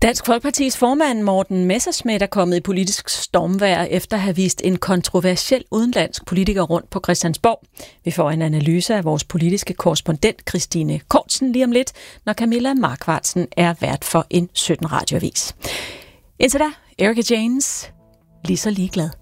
Dansk Folkepartis formand Morten Messerschmidt er kommet i politisk stormvejr efter at have vist en kontroversiel udenlandsk politiker rundt på Christiansborg. Vi får en analyse af vores politiske korrespondent Christine Kortsen lige om lidt, når Camilla Markvartsen er vært for en 17 radioavis. Indtil da, Erika Jaynes, lige så ligeglad.